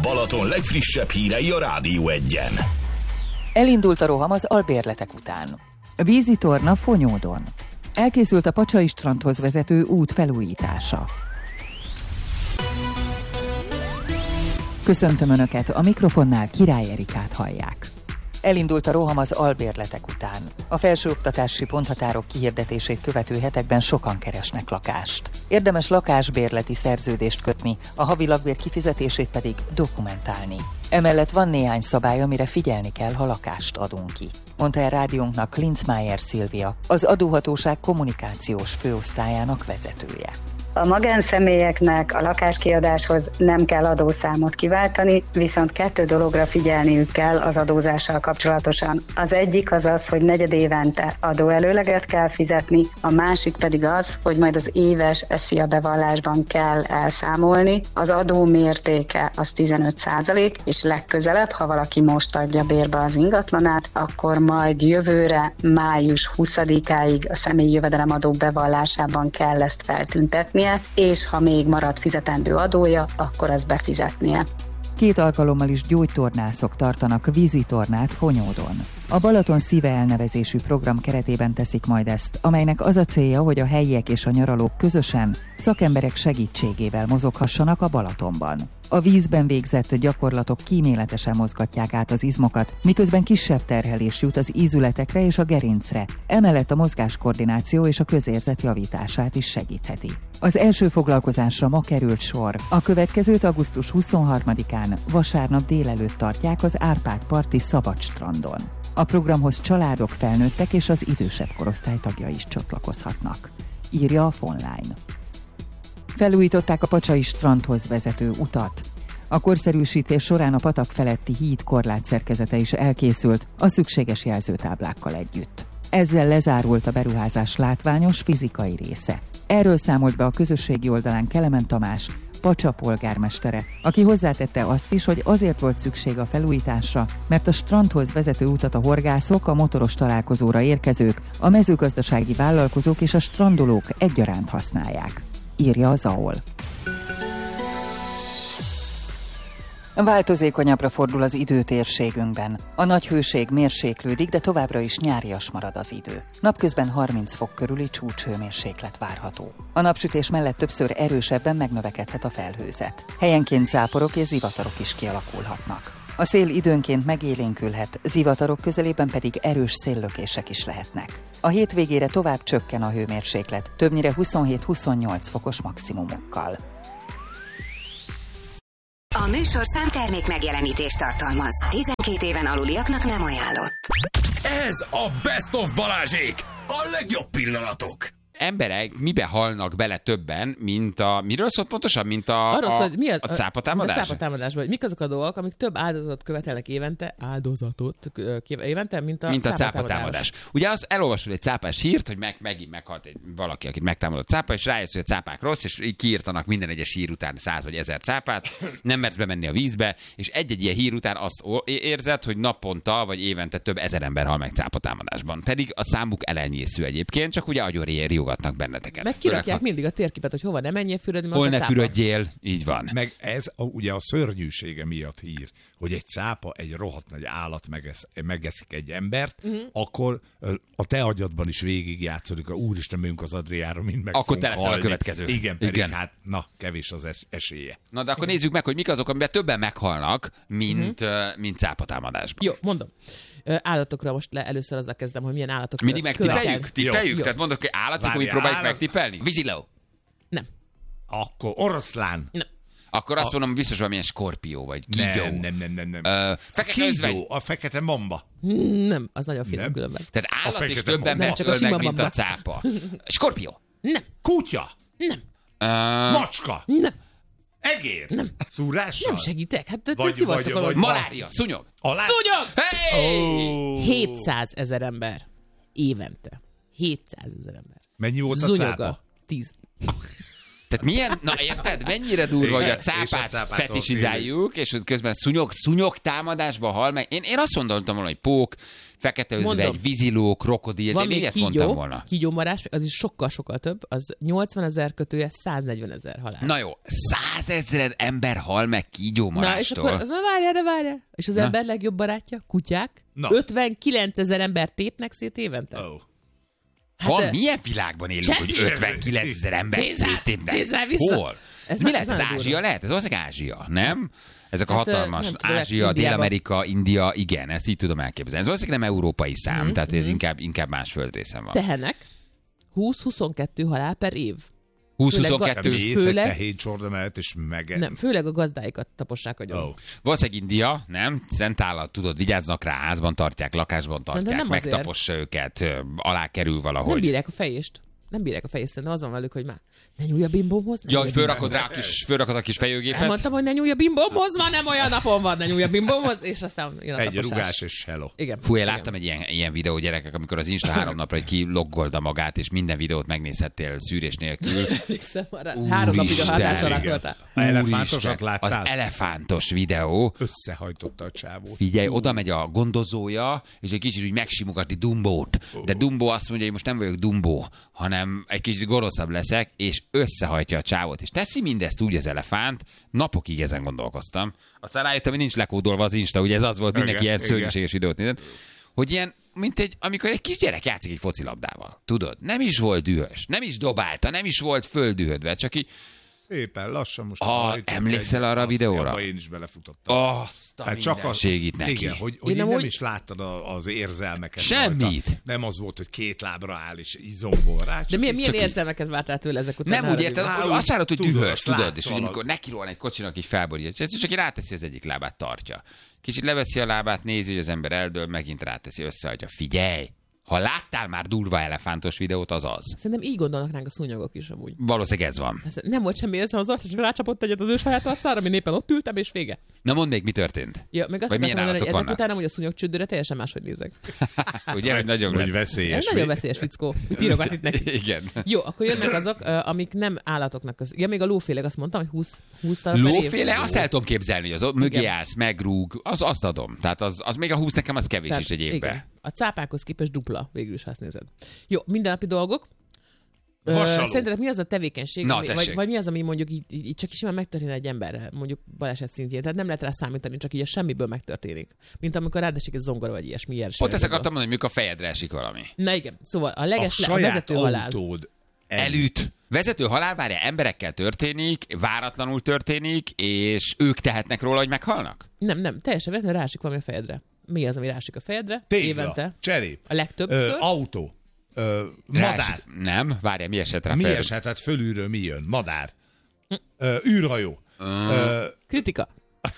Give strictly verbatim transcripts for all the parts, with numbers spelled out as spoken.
Balaton legfrissebb hírei a Rádió Egyen. Elindult a roham az albérletek után. Vízitorna Fonyódon. Elkészült a Pacsai strandhoz vezető út felújítása. Köszöntöm Önöket, a mikrofonnál Király Erikát hallják. Elindult a roham az albérletek után. A felsőoktatási ponthatárok kihirdetését követő hetekben sokan keresnek lakást. Érdemes lakásbérleti szerződést kötni, a havi lakbér kifizetését pedig dokumentálni. Emellett van néhány szabály, amire figyelni kell, ha lakást adunk ki, mondta el rádiónknak Linzmeier Szilvia, az adóhatóság kommunikációs főosztályának vezetője. A magánszemélyeknek a lakáskiadáshoz nem kell adószámot kiváltani, viszont kettő dologra figyelniük kell az adózással kapcsolatosan. Az egyik az az, hogy negyedévente adóelőleget kell fizetni, a másik pedig az, hogy majd az éves SZIA bevallásban kell elszámolni. Az adó mértéke az tizenöt százalék, és legközelebb, ha valaki most adja bérbe az ingatlanát, akkor majd jövőre, május huszadikáig a személyi jövedelemadó bevallásában kell ezt feltüntetnie, és ha még marad fizetendő adója, akkor azt befizetnie. Két alkalommal is gyógytornászok tartanak vízitornát Fonyódon. A Balaton Szíve elnevezésű program keretében teszik majd ezt, amelynek az a célja, hogy a helyiek és a nyaralók közösen szakemberek segítségével mozoghassanak a Balatonban. A vízben végzett gyakorlatok kíméletesen mozgatják át az izmokat, miközben kisebb terhelés jut az ízületekre és a gerincre, emellett a mozgáskoordináció és a közérzet javítását is segítheti. Az első foglalkozásra ma került sor, a következőt augusztus huszonharmadikán vasárnap délelőtt tartják az Árpád-parti Szabadstrandon. A programhoz családok, felnőttek és az idősebb korosztály tagja is csatlakozhatnak, írja a Fonline. Felújították a Pacsai strandhoz vezető utat. A korszerűsítés során a patak feletti híd korlátszerkezete is elkészült a szükséges jelzőtáblákkal együtt. Ezzel lezárult a beruházás látványos fizikai része. Erről számolt be a közösségi oldalán Kelemen Tamás, Pacsa polgármestere, aki hozzátette azt is, hogy azért volt szükség a felújításra, mert a strandhoz vezető utat a horgászok, a motoros találkozóra érkezők, a mezőgazdasági vállalkozók és a strandolók egyaránt használják, írja az á o el. Változékonyabbra fordul az idő térségünkben. A nagy hőség mérséklődik, de továbbra is nyárias marad az idő. Napközben harminc fok körüli csúcshőmérséklet várható. A napsütés mellett többször erősebben megnövekedhet a felhőzet. Helyenként záporok és zivatarok is kialakulhatnak. A szél időnként megélénkülhet, zivatarok közelében pedig erős széllökések is lehetnek. A hétvégére tovább csökken a hőmérséklet, többnyire huszonhét-huszonnyolc fokos maximumokkal. A műsorszám termék megjelenítést tartalmaz. tizenkét éven aluliaknak nem ajánlott. Ez a Best of Balázsék! A legjobb pillanatok! Emberek mibe halnak bele többen, mint a... Miről szólt pontosan? Mint a, Arra a, szól, hogy mi az, a cápatámadás? A cápatámadásban. Mik azok a dolgok, amik több áldozatot követelnek évente, áldozatot évente, mint a Mint a cápatámadás. cápatámadás. Ugye azt elolvasod egy cápás hírt, hogy meg, megint meghalt egy, valaki, akit megtámadott cápa, és rájössz, hogy a cápák rossz, és így kiírtanak minden egyes hír után száz vagy ezer cápát, nem mersz bemenni a vízbe, és egy-egy ilyen hír után azt érzed, hogy naponta vagy évente több ezer ember hal meg cápatámadásban. Pedig a számuk elenyésző egyébként, csak ugye agyon riogatnak benneteket. Meg kirakják mindig a térképet, hogy hova ne menjél fürödni, hol ne fürödjél, így van. Meg ez a, ugye a szörnyűsége miatt hír, hogy egy cápa, egy rohadt nagy állat megesz, megeszik egy embert, uh-huh. akkor a te agyadban is végig játszódik, hogy úristen, megyünk az Adriára, mind meg akkor te leszel a következő. Igen, pedig Igen. hát, na, kevés az es- esélye. Na, de akkor Igen. nézzük meg, hogy mik azok, amiben többen meghalnak, mint, uh-huh. uh, mint cápatámadásban. Jó, mondom. Állatokra most le, először azzal kezdem, hogy milyen állatok mindig megtippeljük? Tippeljük? Jó. Tehát mondok, hogy állatok, Várjál, hogy próbáljuk állat... megtippelni? Víziló. Nem. Akkor oroszlán. Nem. Akkor azt a... mondom, biztos valamilyen skorpió, vagy kígyó. Nem, nem, nem, nem. nem. Uh, fekete özvegy. A fekete mamba. Nem, az nagyon finom különben. Tehát állat is többen nem, csak a megölnek, mint mamba. a cápa. Skorpió. Nem. Kutya. Nem. Uh... Macska. Nem. Egér. Nem. Szúrással. Nem segítek. Hát Vagy- ti vagytok vagy- a... vagy- Malária. Szúnyog. Alá... Szúnyog! Hey! Oh. hétszázezer ember. Évente. hétszázezer ember. Mennyi volt a Zúnyoga. cápa? tíz. Tehát milyen, na érted, mennyire durva, hogy a cápát fetisizáljuk, és közben szúnyog, szúnyog támadásba hal meg. Én, én azt mondtam volna, hogy pók, fekete özvegy, víziló, krokodil, van én még ilyet kígyó, mondtam volna. kígyómarás, az is sokkal-sokkal több, az nyolcvanezer kötője száznegyvenezer halál. Na jó, százezer ember hal meg kígyómarástól. Na és akkor, na várjál, na várjál. És az Na. ember legjobb barátja, kutyák, Na. ötvenkilencezer ember tépnek szét évente. Oh. Hát, Van, de- milyen világban élünk, Cse- hogy ötvenkilencezer ember Cézár, széttépnek? Cézár vissza. Hol? Ez Ez mi már- lehet? ez Ez nagyon Ázsia durva. lehet? Ez valószínűleg Ázsia, nem? Ezek a Hát, hatalmas nem tudom, Ázsia, Indiában. Dél-Amerika, India, igen, ezt így tudom elképzelni. Ez valószínűleg nem európai szám, Mhm, tehát ez inkább, inkább más földrészen van. Tehenek, húsz-huszonkettő halál per év. húsz-huszonkettő. Főleg- Mész egy Főleg- tehéncsorda mellett, és meg... Nem, főleg a gazdáikat tapossák agyon. Oh. Valószínűleg India, nem? Szent állat, tudod, vigyáznak rá, házban tartják, lakásban tartják, nem azért. megtapossa őket, ö, alá kerül Nem valahogy. bírják a fejést. Nem bírják a fejést, szerintem az van velük, hogy már ne nyúlj a bimbómhoz. ne Ja, nyúlj hogy a fölrakod rá a kis, fölrakod a kis fejőgépet. Elmondtam, hogy ne nyúlj a bimbómhoz, ma nem olyan napon van, ne nyúlj a bimbómhoz, és aztán jön a Egy taposás. rugás és hello. Igen. Fú, én igen. láttam egy ilyen, ilyen videó, gyerekek, amikor az Insta három napra ki loggolta magát, és minden videót megnézhettél szűrés nélkül. Emlékszem arra. Három napig a Úristen, hatás alatt igen. voltál. A elefántosat Úristen, láttál? Az elefántos videó. Összehajtotta a csávót. Figyelj, oda megy a gondozója, és egy kicsit úgy megsimogatni Dumbót. De Dumbo azt mondja, hogy most nem vagyok Dumbo, hanem egy kicsit gonoszabb leszek, és összehajtja a csávót. És teszi mindezt úgy az elefánt, napokig ezen gondolkoztam. Aztán rájöttem, hogy nincs lekódolva az Insta, ugye ez az volt, mindenki Igen, ilyen igen. szörnyűséges videót nézett. Hogy ilyen, mint egy, amikor egy kis gyerek játszik egy focilabdával. Tudod, nem is volt dühös, nem is dobálta, nem is volt földühödve, csak így Szépen lassan most... Ah, hajtott emlékszel egy- arra a azt, videóra? abba én is belefutottam. azt a Hát csak a, mindenségit neki. Igen, hogy, hogy Én én nem nem úgy- is láttad a, az érzelmeket. Semmit. rajta. Nem az volt, hogy két lábra áll és izombol rá. De csak milyen, így- milyen csak így- érzelmeket vártál tőle ezek után? Nem úgy Három érted, évben? hogy Á, azt állod, hogy tudod, dühös, azt tudod, látsz és hogy valami. amikor nekirohan egy kocsinak, így felborítja, és csak így ráteszi az egyik lábát, tartja. Kicsit leveszi a lábát, nézi, hogy az ember eldől, megint ráteszi, összehagyja. Figyelj! Ha láttál már durva elefántos videót, az az. Szerintem így gondolnak ránk a szúnyogok is amúgy. Valószínűleg ez van. Ez nem volt semmi érzem az arc, csak rácsapott egyet az ő saját arcára, ami éppen ott ültem, és vége. Na mondd még, mi történt? Ja, meg azt Vagy milyen akartam mondani, hogy állatok ezek vannak? után amúgy a szúnyogcsődőre teljesen máshogy nézek. Ugye, hogy nagyon Hogy lesz. veszélyes. Ez nagyon veszélyes fickó. Mit írogat itt neki? Igen. Jó, akkor jönnek azok, ö, amik nem állatoknak köz. Ja, még a lófélek, azt mondtam, hogy húsz, húsz darab per év. Lóféle, azt el tudom képzelni, hogy az ott mögé Igen. állsz, megrúg, az, azt adom. Tehát az, az még a húsz nekem az kevés Tehát, is egy évben. igen. A cápákhoz képest dupla, végül is, ha azt nézed. Jó, mindennapi dolgok. Ö, Vasaló. Szerinted mi az a tevékenység, Na, ami, vagy, tessék. vagy mi az, ami mondjuk így, így csak is simán megtörténne egy emberre, mondjuk baleset szintjén. Tehát nem lehet rá számítani, csak így a semmiből megtörténik. Mint amikor ráadesik egy zongora, vagy ilyesmi. Ilyen Ott ezt sérülő. akartam mondani, hogy mikor a fejedre esik valami. Na igen, szóval a A leges, a saját vezető halál. autód Elüt. Vezető halál, várja, emberekkel történik, váratlanul történik, és ők tehetnek róla, hogy meghalnak? Nem, nem, teljesen véletlenül rásik valami a fejedre. Mi az, ami rásik a fejedre? Tégla, Évente. cserép, A legtöbb. ö, autó, ö, madár. Rásik- Nem, várja, mi esett rá Mi fejedre? eshet? Hát fölülről mi jön? Madár. Ö, űrhajó. Ö, Kritika.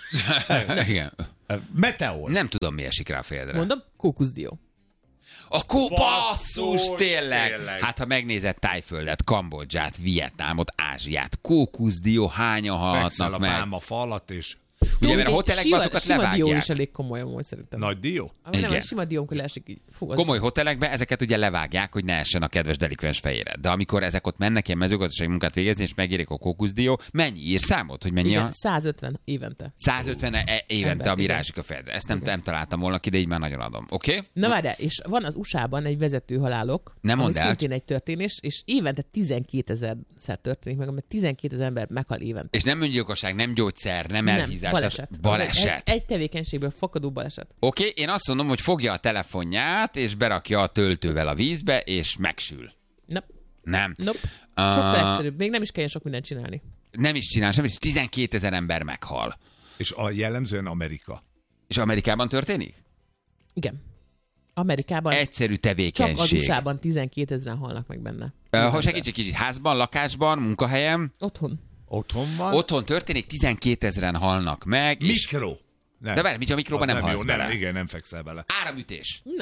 Igen. ö, meteor. Nem tudom, mi esik rá a fejedre. Mondom, kókuszdió. A kó- basszus, Basszus, tényleg. tényleg. Hát ha megnézed Tájföldet, Kambodzsát, Vietnámot, Ázsiát, kókuszdió hányan Fekszel a halhatnak meg? bálma falat, és Ugye, mert a Egy hotelekben sima- azokat sima dió levágják. is elég komoly, amúgy szerintem. nagy dió. Ami nem, Igen. egy sima dió, amikor leesik így. Fú, az Komoly hotelekben ezeket ugye levágják, hogy ne essen a kedves delikvens fejére. De amikor ezek ott mennek ilyen mezőgazdasági munkát végezni, és megérik a kókuszdió, mennyi ír számot, hogy mennyi igen, a százötven évente. százötven e- évente, Ember, ami igen. rásik a fejedre. Ezt nem, nem találtam volna ki, de így már nagyon adom. Oké? Okay? Na várjál, és van az u es á-ban egy vezető halálok, Nem ami mondd el. szintén egy történés, és évente tizenkétezer-szer történik meg, mert tizenkétezer ember meghal évente. És nem öngyilkosság, nem gyógyszer, nem elhízás. baleset. tehát Baleset. Egy, egy tevékenységből fakadó baleset. Oké, okay, én azt mondom, hogy fogja a telefonját, és berakja a töltővel a vízbe, és megsül. Nope. Nem. Nope. Ah. Sokkal egyszerűbb. Még nem is kell sok mindent csinálni. Nem is csinál semmit, és tizenkétezer ember meghal. És a jellemzően Amerika. És Amerikában történik? Igen. Amerikában Egyszerű csak az tevékenység. u es á-ban tizenkétezren halnak meg benne. Ö, Ha segíts egy kicsit, házban, lakásban, munkahelyem, Otthon. Otthon van. otthon történik, tizenkétezren halnak meg, és... Mikro. Nem. De várj, mit a mikróban Az nem halsz jó, bele? Nem, igen, nem fekszel bele. Áramütés. Nem.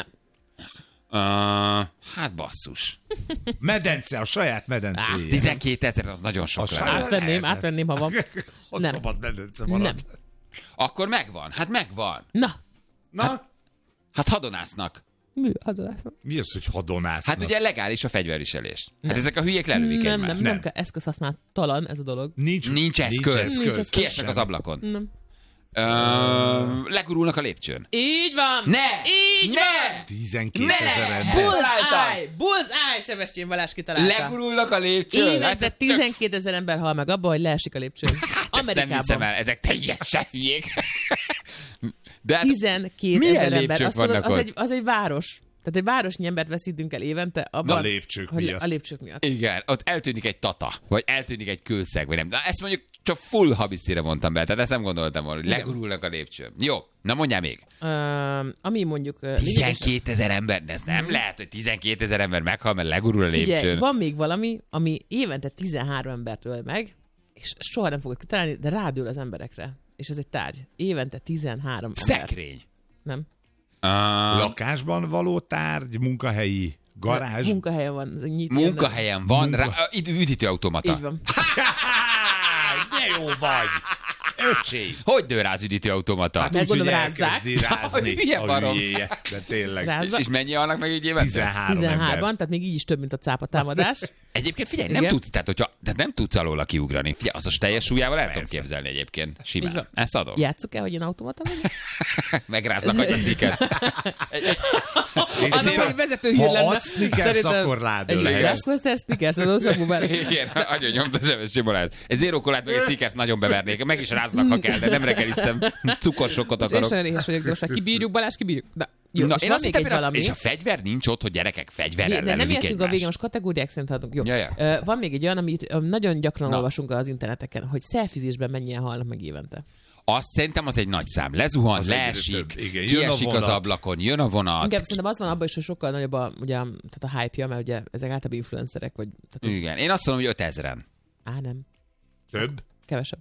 Uh, hát basszus. Medence, a saját Á, medencéje. tizenkétezer az nagyon sok A lenne. saját- Átvenném, lehet. átvenném, ha van. A Nem. szabad medence Nem. marad. Akkor megvan, hát megvan. Na, Na, Hát hadonásznak. Mi hadonásznak? Mi az, hogy hadonásznak? Hát ugye legális a fegyverviselés. Hát ezek a hülyék lelövik Nem, egymást. nem, nem, kell eszközhasználattalan ez a dolog. Nincs, Nincs eszköz. Nincs eszköz. Nincs eszköz. Kiesnek az ablakon. Nem. Ö, legurulnak a lépcsőn. Így van! Ne! Így Ne! van! tizenkétezer ember. Bullseye! Bullseye! Sebestyén Balázs kitalálta. Legurulnak a lépcsőn. Évente Hát, tizenkétezer ember hal meg abba, hogy leesik a lépcsőn. ezt nem hiszem Amerikában. el, ezek teljesen hülyék. De hát tizenkétezer ember. lépcsők Azt tudod, vannak az, ott? egy, az egy város. Tehát egy városnyi embert veszítünk el évente abban, A lépcsők hogy miatt. A lépcsők miatt. igen, ott eltűnik egy tata, vagy eltűnik egy kőszeg, vagy nem. Na, ezt mondjuk csak full habisztire mondtam be, tehát ezt nem gondoltam volna, hogy Igen. legurulnak a lépcsőn. Jó, na mondjál még. Uh, ami mondjuk... Uh, lényegesen- tizenkétezer ember, de ez nem lehet, hogy tizenkétezer ember meghal, mert legurul a Figyelj, lépcsőn. van még valami, ami évente tizenhárom embert öl meg, és soha nem fogod kitalálni, de rádől az emberekre. És ez egy tárgy. Évente tizenhárom ember. Szekrény. Nem. Uh, Lakásban való tárgy, munkahelyi garázs. Munkahelyen van. ez nyit- munkahelyen van, Munka- rá, üd- üdítőautomata. Így van. De jó vagy! Öcsém! Hogy dől rá az üdítőautomata? Hát Mert úgy, hogy gondolom rázzák. elkezdi rázni Hülye a barom. hülyéje. De tényleg. Rázzák. és, és mennyi halnak meg így évente? tizenhárom tizenhárman, ember. tehát még így is több, mint a cápa támadás. Egyébként figyelj, nem Igen. tudsz, tehát, hogyha, tehát nem tudsz alóla kiugrani. Figyelj, az a teljes súlyával el tudom képzelni egyébként. Így Simán. van. Ezt adom. Játsszuk el, hogy én automata vagyok? Megráznak agyon sneakers. Annak egy vezető hír Ha lenne. adsz Snickers, akkor rádől Egy lehet. Grassmaster Snickers, az csak bubár. Igen, agyon nyomta zsebes simolát. Egy zero kolát meg egy sneakers nagyon bevernék. Meg is ráznak, ha kell, de nem reggeliztem. Cukorsokkot És akarok. nagyon éhes vagyok, de most már kibírjuk, Balázs, kibírjuk. Na, jó, Na, és én van azt még hittem, egy a- valami. és a fegyver nincs ott, hogy gyerekek fegyverrel De nem lelövik értünk a végén, egymást. most kategóriák szerint haladunk. Jó. Ja, ja. Ö, Van még egy olyan, amit ö, nagyon gyakran Na. olvasunk az interneteken, hogy szelfizésben mennyien halnak meg évente. Azt szerintem az egy nagy szám. Lezuhan, Az egyre leesik, több. Igen, jön a kiesik az vonat. ablakon, jön a vonat. Inkább szerintem az van abban is, hogy sokkal nagyobb a, ugye, tehát a hype-ja, mert ugye ezek általában influencerek, vagy... Tehát, Igen, én azt mondom, hogy ötezren. á, nem. Több? Kevesebb.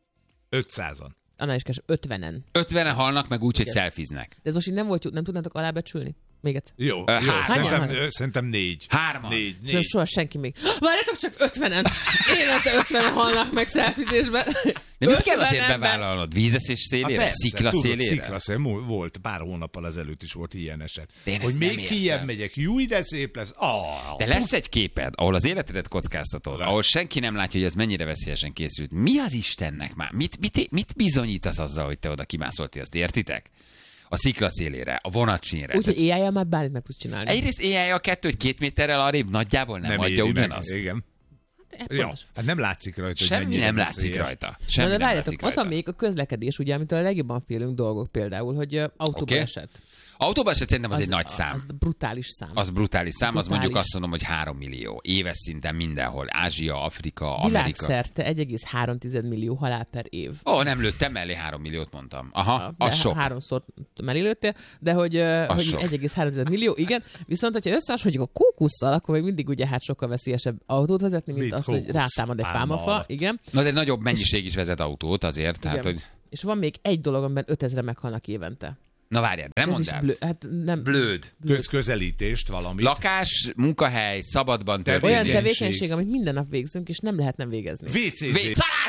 ötszázan. Annál is kevesebb. ötvenen. ötvenen halnak meg úgy, hogy Igen. szelfiznek. De ez most így nem volt, nem tudnátok alábecsülni? Még egyszer. Jó, jó. hányan Szerintem, vannak? ö, szerintem négy. Hárman. Négy, Szerintem négy. soha senki még. Várjátok csak ötvenen! Évente ötvenen halnak meg szelfizésben. De mit kell azért ötven ember. bevállalnod? Vízeszés szélére? persze, Szikla tudod, szélére? Sziklaszél, mú- volt, pár hónappal ezelőtt is volt ilyen eset. Én Hogy ezt még nem értem. kijebb megyek, jó, de szép lesz. Ah, De lesz egy képed, ahol az életedet kockáztatod, ahol senki nem látja, hogy ez mennyire veszélyesen készült. Mi az Istennek már? Mit, mit, mit bizonyítasz azzal, hogy te oda kimászolti, azt értitek? A sziklaszélére, a vonatsínre. Úgyhogy á i-jel már bármit meg tudsz csinálni. Egyrészt éjjel a kettő, hogy két méterrel arrébb nagyjából nem, nem adja éri meg. ugyanazt. Igen. Hát, Ja, pontos. hát nem látszik rajta, hogy Semmi mennyire nem látszik veszélyes. rajta. Semmi Na, de nem várjatok, látszik ott van rajta. még a közlekedés, ugye, amitől a legjobban félünk dolgok például, hogy ö, autóba Oké. esett. Autóban eset szerintem az, egy nagy szám. Az brutális szám. Az brutális szám, az Brutális. mondjuk azt mondom, hogy három millió. Éves szinten mindenhol. Ázsia, Afrika, Amerika. Világszerte egy egész három millió halál per év. Ó, nem lőttem mellé három milliót mondtam. Aha, De az sok. Háromszor mellélőttél, de hogy, ö, hogy sok. egy egész három millió, igen. Viszont, hogyha összehasonlítjuk a kókusszal, akkor még mindig ugye hát sokkal veszélyesebb autót vezetni, mint Mit az, hogy kókusz? rátámad egy Pálma pálmafa. alatt. Igen. Na de nagyobb mennyiség is vezet autót azért, tehát igen. hogy... És van még egy dolog, amiben ötezren meghalnak évente. Na várjál, nem Ez mondd is el. blő, hát nem, Blőd. Közközelítést valamit. Lakás, munkahely, szabadban Olyan történik. Tevékenység. tevékenység, amit minden nap végzünk, és nem lehet nem végezni. vé cé Vé- zé.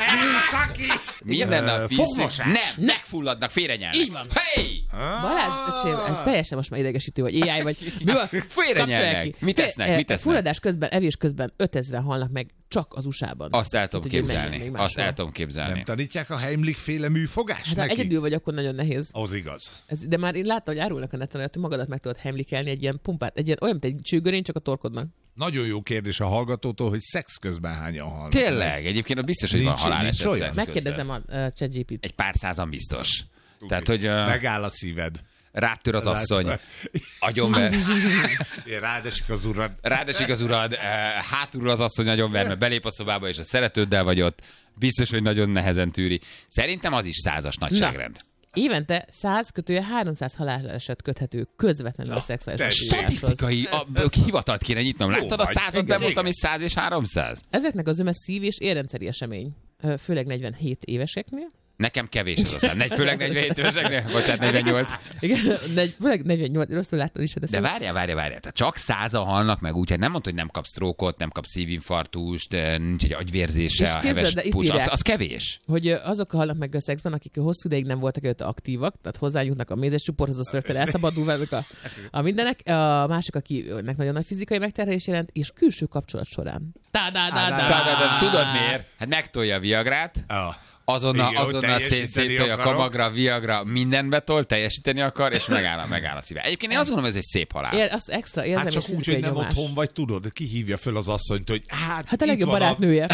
Minden Ö, nap víz. fogmosás. Nem, megfulladnak, félrenyelnek. Így van. Hey! Balázs, öcsém, ez teljesen most már idegesítő, vagy á i, vagy... Mi van? Félrenyelnek. Kapcsolják ki. Mit Fél- esznek? eh, Mit esznek? Fulladás közben, evés közben ötezren halnak meg csak az u es á-ban. Azt el tudom Tehát, hogy menjen képzelni. még Azt máshol. el tudom képzelni. Nem tanítják a Heimlich féle műfogást Hát ha neki? egyedül vagy, akkor nagyon nehéz. Az igaz. Ez, de már én láttam, hogy árulnak a neten, hogy magadat meg tudod heimlikelni egy ilyen pumpát, egy ilyen, olyan, mint egy csőgörény, csak a torkodnak. Nagyon jó kérdés a hallgatótól, hogy szex közben hányan halnak. Tényleg, egyébként ott biztos, hogy van Nincs- haláleset nincs olyan? szex közben. Megkérdezem a uh, ChatGPT-t. Egy pár százan biztos. Tehát, hogy uh, Megáll a szíved. rátör az asszony, agyonver, Rádesik az urad. rádesik az urad, uh, hátulról az asszony agyonver, mert belép a szobába, és a szeretőddel vagy ott. Biztos, hogy nagyon nehezen tűri. Szerintem az is százas nagyságrend. Évente száz kötője háromszáz haláleset köthető közvetlenül a szexuális tessék. aktivitáshoz. Statisztikai a, hivatalt kéne nyitnom. Láttad a vagy. százat, Igen, bemondtam, igen. és száz és háromszáz? Ezeknek az öme szív- és érrendszeri esemény, ö, főleg negyvenhét éveseknél, Nekem kevés ez a szám. Negy, főleg negyvenhét éveseknek, bocsánat, negyvennyolc. Igen, negy, főleg negyvennyolc, rosszul láttam is. De várjál, várjál, várjál. Tehát csak százan halnak meg úgy, hát nem mondta, hogy nem kapsz sztrókot, nem kapsz szívinfarktust, nincs egy agyvérzése, a heves pucs. Az, az kevés. Hogy azok halnak meg a szexben, akik hosszú ideig nem voltak előtte aktívak, tehát hozzájutnak a mézes csoporthoz, az rögtön elszabadul velük a, a mindenek. A másik, akinek nagyon nagy fizikai megterhelés jelent, és külső kapcsolat során. Tudod miért? Hát megtolja a viagrát, azonnal, igen, azonnal széttolja a kamagra, viagra, minden betol, teljesíteni akar, és megáll, megáll a szíve. Egyébként én azt gondolom, ez egy szép halál. Ér, azt extra érzem, hát csak úgy, hogy nem nyomás. Otthon vagy, tudod, ki hívja föl az asszonyt, hogy hát Hát a legjobb barátnője.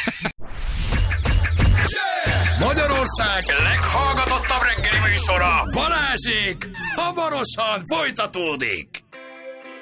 Magyarország leghallgatottabb reggeli műsora, Balázsék, hamarosan folytatódik.